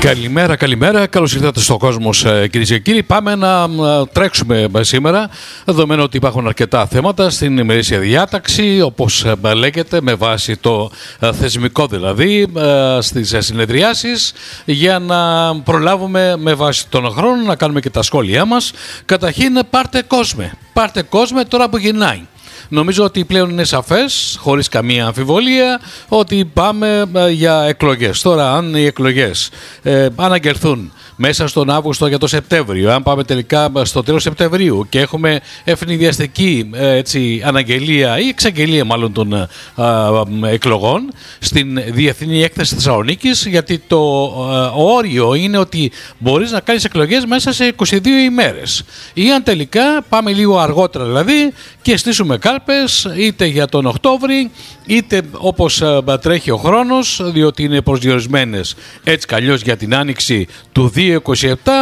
Καλημέρα, καλημέρα. Καλώς ήρθατε στον κόσμο, κυρίες και κύριοι. Πάμε να τρέξουμε σήμερα, δεδομένου ότι υπάρχουν αρκετά θέματα στην ημερήσια διάταξη, όπως λέγεται, με βάση το θεσμικό δηλαδή, στις συνεδριάσεις, για να προλάβουμε με βάση τον χρόνο να κάνουμε και τα σχόλιά μας. Καταρχήν, πάρτε κόσμε τώρα που γυρνάει. Νομίζω ότι πλέον είναι σαφές, χωρίς καμία αμφιβολία, ότι πάμε για εκλογές. Τώρα, αν οι εκλογές αναγγελθούν μέσα στον Αύγουστο για το Σεπτέμβριο, αν πάμε τελικά στο τέλος Σεπτεμβρίου και έχουμε ευνηδιαστική αναγγελία ή εξαγγελία μάλλον των εκλογών στην Διεθνή Έκθεση Θεσσαλονίκης, γιατί το όριο είναι ότι μπορείς να κάνεις εκλογές μέσα σε 22 ημέρες. Ή αν τελικά πάμε λίγο αργότερα δηλαδή και στήσουμε κάλπες είτε για τον Οκτώβρη είτε όπως τρέχει ο χρόνος, διότι είναι προσδιορισμένες έτσι κι αλλιώς για την άνοιξη του 2027